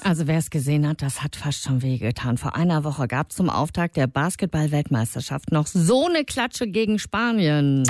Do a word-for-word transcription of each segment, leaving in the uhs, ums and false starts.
Also wer es gesehen hat, das hat fast schon wehgetan. Vor einer Woche gab es zum Auftakt der Basketball-Weltmeisterschaft noch so eine Klatsche gegen Spanien.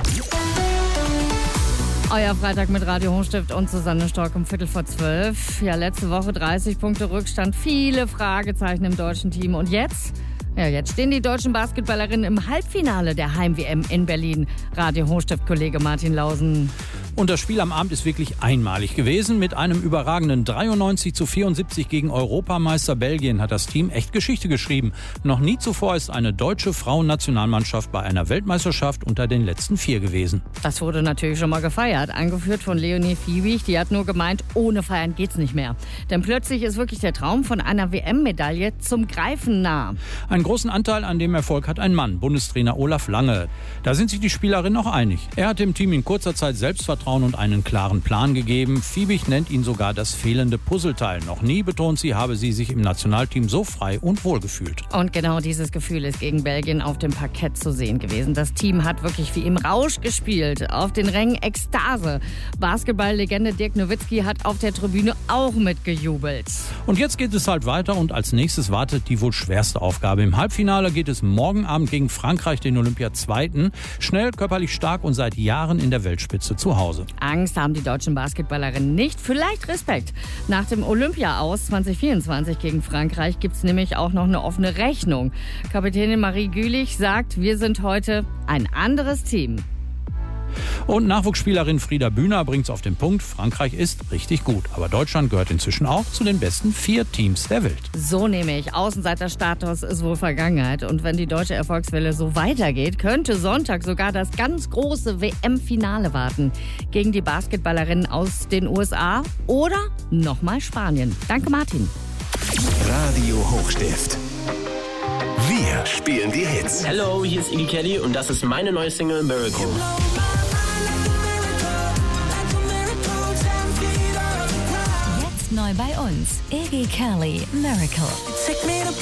Euer Freitag mit Radio Hochstift und Susanne Stork um Viertel vor zwölf. Ja, letzte Woche dreißig Punkte Rückstand, viele Fragezeichen im deutschen Team. Und jetzt? Ja, jetzt stehen die deutschen Basketballerinnen im Halbfinale der Heim-W M in Berlin. Radio Hochstift-Kollege Martin Lausen. Und das Spiel am Abend ist wirklich einmalig gewesen. Mit einem überragenden dreiundneunzig zu vierundsiebzig gegen Europameister Belgien hat das Team echt Geschichte geschrieben. Noch nie zuvor ist eine deutsche Frauennationalmannschaft bei einer Weltmeisterschaft unter den letzten vier gewesen. Das wurde natürlich schon mal gefeiert, angeführt von Leonie Fiebig. Die hat nur gemeint, ohne Feiern geht's nicht mehr. Denn plötzlich ist wirklich der Traum von einer W M-Medaille zum Greifen nah. Einen großen Anteil an dem Erfolg hat ein Mann, Bundestrainer Olaf Lange. Da sind sich die Spielerinnen auch einig. Er hat dem Team in kurzer Zeit Selbstvertrauen und einen klaren Plan gegeben. Fiebig nennt ihn sogar das fehlende Puzzleteil. Noch nie, betont sie, habe sie sich im Nationalteam so frei und wohl gefühlt. Und genau dieses Gefühl ist gegen Belgien auf dem Parkett zu sehen gewesen. Das Team hat wirklich wie im Rausch gespielt. Auf den Rängen Ekstase. Basketball-Legende Dirk Nowitzki hat auf der Tribüne auch mitgejubelt. Und jetzt geht es halt weiter und als nächstes wartet die wohl schwerste Aufgabe. Im Halbfinale geht es morgen Abend gegen Frankreich, den Olympiazweiten. Schnell, körperlich stark und seit Jahren in der Weltspitze zu Hause. Angst haben die deutschen Basketballerinnen nicht, vielleicht Respekt. Nach dem Olympia-Aus zwanzig vierundzwanzig gegen Frankreich gibt es nämlich auch noch eine offene Rechnung. Kapitänin Marie Gülich sagt, wir sind heute ein anderes Team. Und Nachwuchsspielerin Frieda Bühner bringt es auf den Punkt, Frankreich ist richtig gut. Aber Deutschland gehört inzwischen auch zu den besten vier Teams der Welt. So nehme ich. Außenseiterstatus ist wohl Vergangenheit. Und wenn die deutsche Erfolgswelle so weitergeht, könnte Sonntag sogar das ganz große W M-Finale warten. Gegen die Basketballerinnen aus den U S A oder nochmal Spanien. Danke, Martin. Radio Hochstift. Wir spielen die Hits. Hallo, hier ist Iggy Kelly und das ist meine neue Single Miracle. Jetzt neu bei uns, Iggy Kelly, Miracle.